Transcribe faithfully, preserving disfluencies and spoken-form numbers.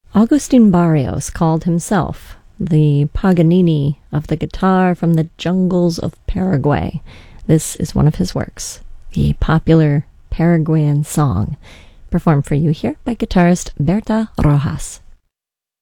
Agustin Barrios called himself the Paganini of the guitar from the jungles of Paraguay. This is one of his works, the popular Paraguayan song, performed for you here by guitarist Berta Rojas.